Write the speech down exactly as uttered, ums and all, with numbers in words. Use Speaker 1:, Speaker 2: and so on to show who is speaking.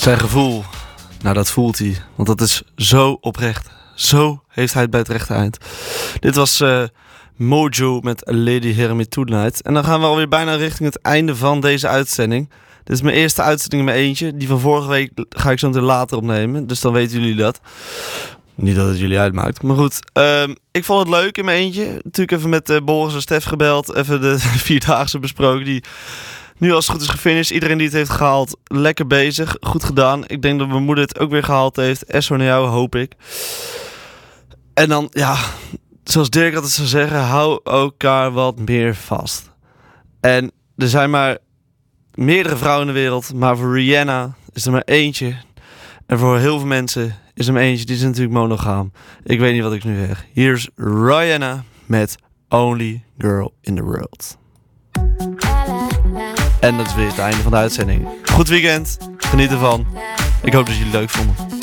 Speaker 1: Zijn gevoel, nou dat voelt hij. Want dat is zo oprecht. Zo heeft hij het bij het rechte eind. Dit was uh, Mojo met Lady Hear Me Tonight. En dan gaan we alweer bijna richting het einde van deze uitzending. Dit is mijn eerste uitzending in mijn eentje. Die van vorige week ga ik zo meteen later opnemen. Dus dan weten jullie dat. Niet dat het jullie uitmaakt. Maar goed, uh, ik vond het leuk in mijn eentje. Natuurlijk even met uh, Boris en Stef gebeld. Even de vierdaagse besproken. Die nu als het goed is gefinished. Iedereen die het heeft gehaald, lekker bezig. Goed gedaan. Ik denk dat mijn moeder het ook weer gehaald heeft. Esso naar jou, hoop ik. En dan, ja, zoals Dirk altijd zou zeggen, hou elkaar wat meer vast. En er zijn maar meerdere vrouwen in de wereld. Maar voor Rihanna is er maar eentje. En voor heel veel mensen is er maar eentje. Die is natuurlijk monogaam. Ik weet niet wat ik nu zeg. Hier is Rihanna met Only Girl in the World. En dat is weer het einde van de uitzending. Goed weekend. Geniet ervan. Ik hoop dat jullie het leuk vonden.